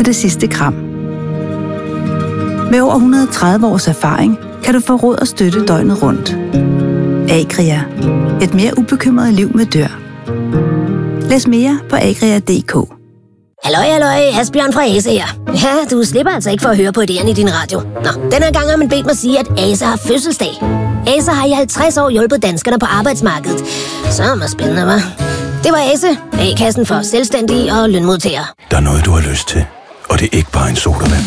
til det sidste kram. Med over 130 års erfaring kan du få råd og støtte døgnet rundt. Agria. Et mere ubekymret liv med dyr. Læs mere på agria.dk. Halløj, Asbjørn fra Ase her. Ja, du slipper altså ikke for at høre på idéerne i din radio. Nå, denne gang har man bedt mig sige, at Ase har fødselsdag. Ase har i 50 år hjulpet danskerne på arbejdsmarkedet. Så er det spændende, hva'? Det var Ase, A-kassen for selvstændige og lønmodtagere. Der er noget, du har lyst til, og det er ikke bare en sodavand.